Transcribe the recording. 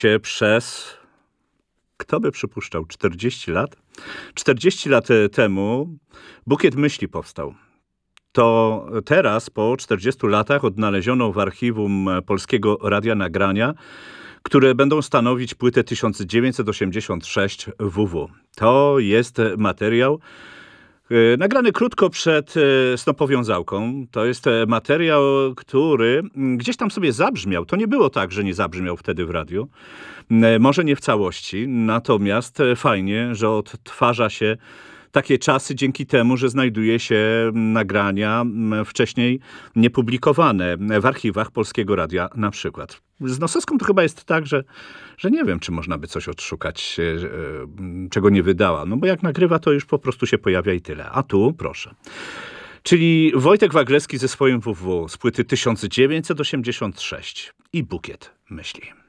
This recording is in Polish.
Przez, kto by przypuszczał, 40 lat? 40 lat temu Bukiet Myśli powstał. To teraz, po 40 latach, odnaleziono w archiwum Polskiego Radia nagrania, które będą stanowić płytę 1986 WW. To jest materiał nagrany krótko przed Snopowiązałką. To jest materiał, który gdzieś tam sobie zabrzmiał. To nie było tak, że nie zabrzmiał wtedy w radiu. Może nie w całości, natomiast fajnie, że odtwarza się takie czasy dzięki temu, że znajduje się nagrania wcześniej niepublikowane w archiwach Polskiego Radia na przykład. Z Nosowską to chyba jest tak, że nie wiem, czy można by coś odszukać, czego nie wydała. No bo jak nagrywa, to już po prostu się pojawia i tyle. A tu, proszę. Czyli Wojtek Waglewski ze swoim WW z płyty 1986 i Bukiet Myśli.